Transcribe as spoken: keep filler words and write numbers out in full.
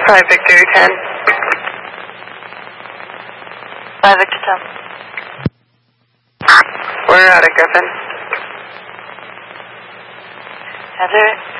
five Victor ten. five Victor ten. We're out of Griffin. Heather.